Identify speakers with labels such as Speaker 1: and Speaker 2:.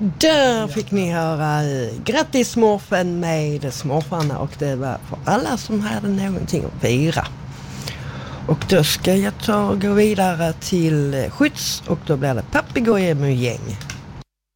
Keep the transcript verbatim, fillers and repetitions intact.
Speaker 1: Där fick ni höra grattis smurfen med smurfarna, och det var för alla som hade någonting att fira. Och då ska jag ta och gå vidare till skjuts, och då blir det papegojemugäng.